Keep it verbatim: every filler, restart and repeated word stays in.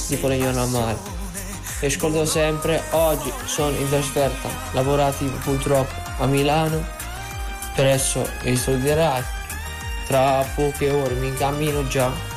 di Polignano a Mare. E ascolto sempre, oggi sono in trasferta lavorativa purtroppo a Milano presso i studi Rai. Tra poche ore mi incammino già